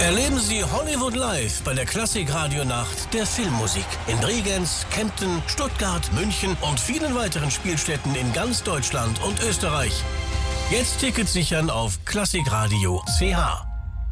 Erleben Sie Hollywood Live bei der Klassik-Radio-Nacht der Filmmusik in Bregenz, Kempten, Stuttgart, München und vielen weiteren Spielstätten in ganz Deutschland und Österreich. Jetzt Tickets sichern auf klassikradio.ch.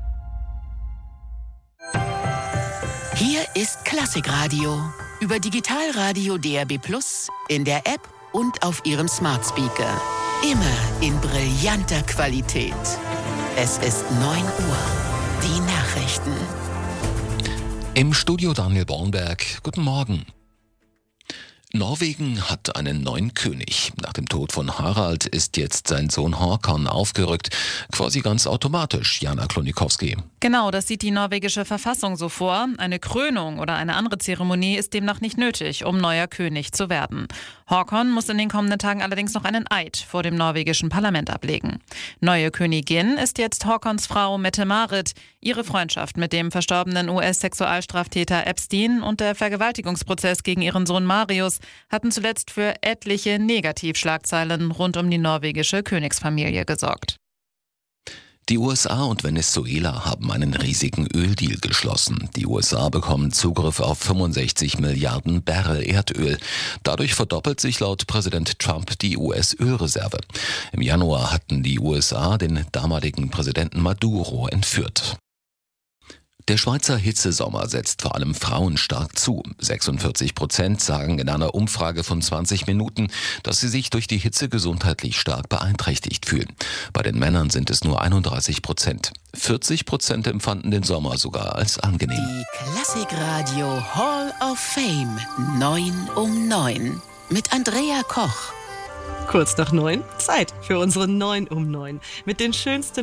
Hier ist Klassikradio über Digitalradio DAB+, in der App und auf Ihrem Smart Speaker. Immer in brillanter Qualität. Es ist 9 Uhr. Die Nachrichten. Im Studio Daniel Bornberg. Guten Morgen. Norwegen hat einen neuen König. Nach dem Tod von Harald ist jetzt sein Sohn Håkon aufgerückt. Quasi ganz automatisch, Jana Klonikowski. Genau, das sieht die norwegische Verfassung so vor. Eine Krönung oder eine andere Zeremonie ist demnach nicht nötig, um neuer König zu werden. Håkon muss in den kommenden Tagen allerdings noch einen Eid vor dem norwegischen Parlament ablegen. Neue Königin ist jetzt Håkons Frau Mette-Marit. Ihre Freundschaft mit dem verstorbenen US-Sexualstraftäter Epstein und der Vergewaltigungsprozess gegen ihren Sohn Marius hatten zuletzt für etliche Negativschlagzeilen rund um die norwegische Königsfamilie gesorgt. Die USA und Venezuela haben einen riesigen Öldeal geschlossen. Die USA bekommen Zugriff auf 65 Milliarden Barrel Erdöl. Dadurch verdoppelt sich laut Präsident Trump die US-Ölreserve. Im Januar hatten die USA den damaligen Präsidenten Maduro entführt. Der Schweizer Hitzesommer setzt vor allem Frauen stark zu. 46% sagen in einer Umfrage von 20 Minuten, dass sie sich durch die Hitze gesundheitlich stark beeinträchtigt fühlen. Bei den Männern sind es nur 31%. 40% empfanden den Sommer sogar als angenehm. Die Klassikradio Hall of Fame 9 um 9 mit Andrea Koch. Kurz nach 9, Zeit für unsere 9 um 9 mit den schönsten